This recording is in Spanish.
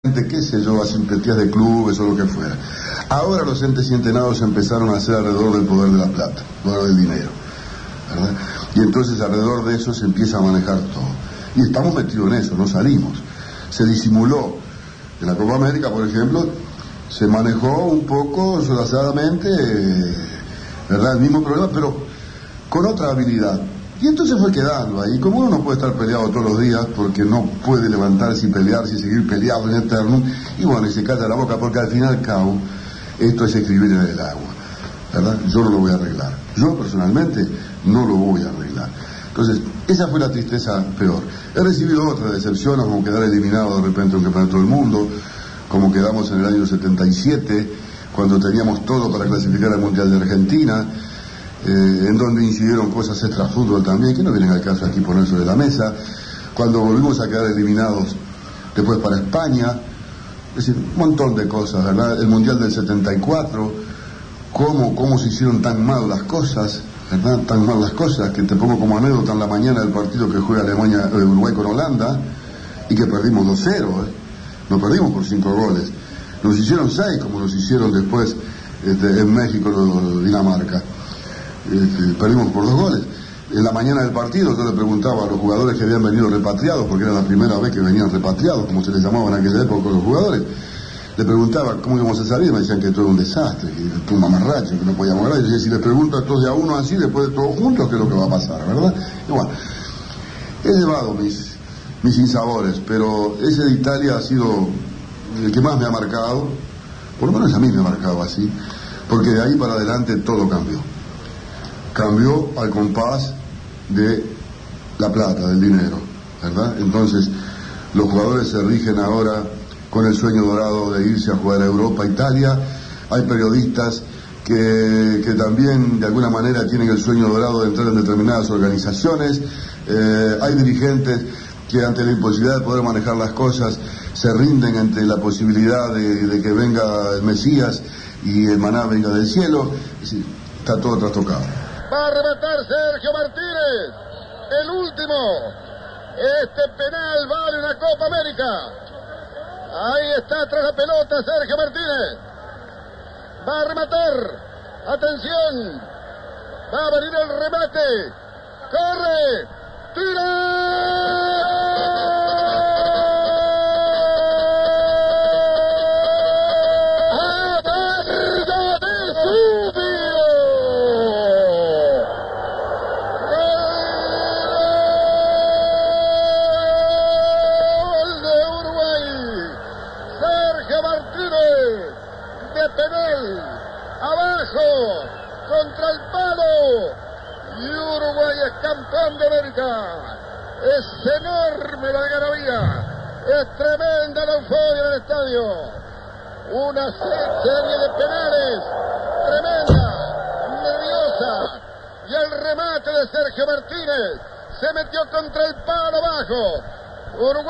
qué sé yo, a simpatías de clubes o lo que fuera. Ahora los entes y entrenados empezaron a hacer alrededor del poder de la plata, poder del dinero, ¿verdad? Y entonces alrededor de eso se empieza a manejar todo. Y estamos metidos en eso, no salimos. Se disimuló. En la Copa América, por ejemplo, se manejó un poco solazadamente, ¿verdad? El mismo problema, pero con otra habilidad. Y entonces fue quedando ahí. Como uno no puede estar peleado todos los días porque no puede levantarse y pelearse y seguir peleado en eterno, y bueno, y se calla la boca porque al fin y al cabo esto es escribir en el agua, ¿verdad? Yo no lo voy a arreglar. Yo personalmente no lo voy a arreglar. Entonces, esa fue la tristeza peor. He recibido otras decepciones, como quedar eliminado de repente en un campeonato del mundo, como quedamos en el año 77, cuando teníamos todo para clasificar al Mundial de Argentina, en donde incidieron cosas extrafútbol también, que no vienen al caso aquí poner sobre la mesa, cuando volvimos a quedar eliminados después para España, es decir, un montón de cosas, ¿verdad? El Mundial del 74, cómo se hicieron tan mal las cosas, ¿verdad? Tan mal las cosas, que te pongo como anécdota en la mañana del partido que juega Uruguay con Holanda, y que perdimos 2-0, no perdimos por 5 goles, nos hicieron 6 como nos hicieron después en México, Dinamarca. Perdimos por 2 goles. En la mañana del partido yo le preguntaba a los jugadores que habían venido repatriados, porque era la primera vez que venían repatriados, como se les llamaba en aquella época los jugadores, le preguntaba cómo íbamos a salir, me decían que todo era un desastre, que un mamarracho, que no podíamos ganar. Y yo decía, si les pregunto a todos de a uno así, después de todos juntos, ¿qué es lo que va a pasar, verdad? Y bueno, he llevado mis sinsabores, pero ese de Italia ha sido el que más me ha marcado, por lo menos a mí me ha marcado así, porque de ahí para adelante todo cambió al compás de la plata, del dinero, ¿verdad? Entonces, los jugadores se rigen ahora con el sueño dorado de irse a jugar a Europa, Italia. Hay periodistas que también, de alguna manera, tienen el sueño dorado de entrar en determinadas organizaciones. Hay dirigentes que, ante la imposibilidad de poder manejar las cosas, se rinden ante la posibilidad de que venga el Mesías y el maná venga del cielo. Es decir, está todo trastocado. Va a rematar Sergio Martínez, el último. Este penal vale una Copa América. Ahí está tras la pelota Sergio Martínez. Va a rematar. Atención. Va a venir el remate. Corre. Tira. De penal, abajo, contra el palo, y Uruguay es campeón de América. Es enorme la algarabía, es tremenda la euforia del estadio. Una serie de penales tremenda, nerviosa, y el remate de Sergio Martínez se metió contra el palo abajo. Uruguay